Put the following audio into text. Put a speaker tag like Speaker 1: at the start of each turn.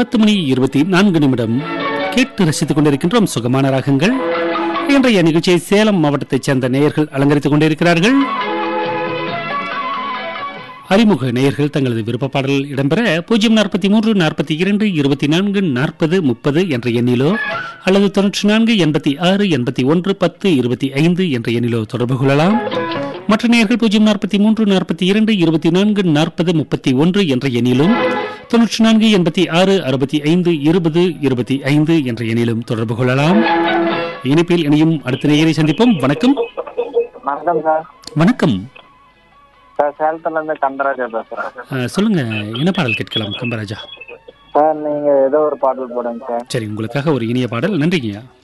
Speaker 1: 10:24 கேட்டு ரசித்துக் கொண்டிருக்கின்றோம் சுகமான ராகங்கள். இன்றைய நிகழ்ச்சியை சேலம் மாவட்டத்தைச் சேர்ந்த நேயர்கள் அலங்கரித்துக் கொண்டிருக்கிறார்கள். அறிமுக நேயர்கள் தங்களது விருப்ப பாடல் இடம்பெற 043 42 24 40 30 என்ற எண்ணிலோ அல்லது 94 86 81 10 25 என்ற எண்ணிலோ தொடர்பு கொள்ளலாம். மற்ற நேயர்கள் 043 42 24 40 31 என்ற எண்ணிலும் 94 86 65 20 25 என்ற எண்ணிலும் தொடர்பு கொள்ளலாம். இணைப்பில் இணையும் அடுத்த நேயரை சந்திப்போம். வணக்கம்.
Speaker 2: வணக்கம் சார்.
Speaker 1: வணக்கம்
Speaker 2: சார், சேலத்துல இருந்து கம்பராஜா பேசுறேன்.
Speaker 1: சொல்லுங்க, என்ன பாடல் கேட்கலாம் கம்பராஜா?
Speaker 2: சார், நீங்க ஏதோ ஒரு பாடல் போடுங்க சார்.
Speaker 1: சரி, உங்களுக்காக ஒரு இனிய பாடல். நன்றிங்கய்யா.